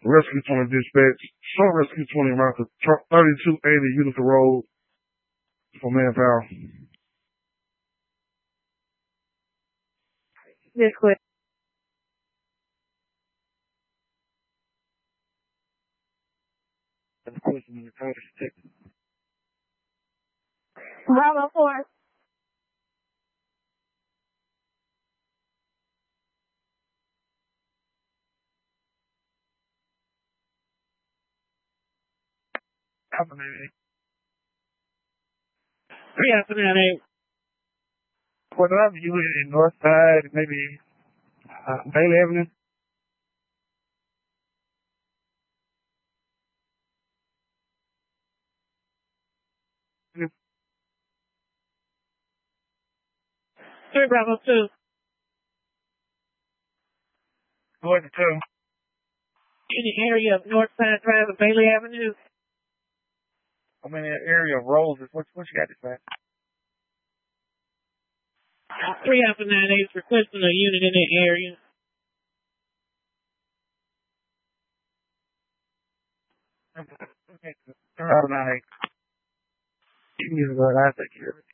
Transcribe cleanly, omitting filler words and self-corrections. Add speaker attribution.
Speaker 1: Rescue 20 dispatch. Show Rescue 20 around to 3280 Utica Road for manpower.
Speaker 2: This quick.
Speaker 1: The question is how to stick.
Speaker 2: Bravo 4.
Speaker 1: Alpha 98.
Speaker 3: 3 Alpha 98.
Speaker 1: What other you in North Side, maybe Bailey Avenue?
Speaker 3: Three Bravo 2.
Speaker 1: Going to 2.
Speaker 3: In the area of Northside Drive and Bailey Avenue.
Speaker 1: I'm in the area of Roses. What you got to say?
Speaker 3: 3 Alpha 98 is requesting a unit in that area.
Speaker 1: Okay. Alpha 98. You can use it. I take care of it.